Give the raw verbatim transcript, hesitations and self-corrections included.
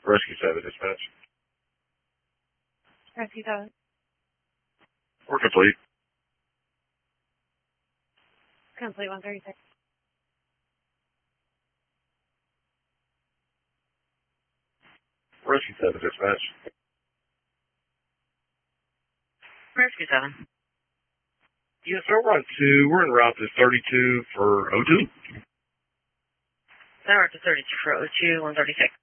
Rescue seven, dispatch. Rescue seven. We're complete. Complete one thirty-six. Rescue seven, dispatch. Rescue seven. Yes, sir, we're on two. We're en route to thirty-two for O two. Now we're to thirty-two for O two, one thirty-six.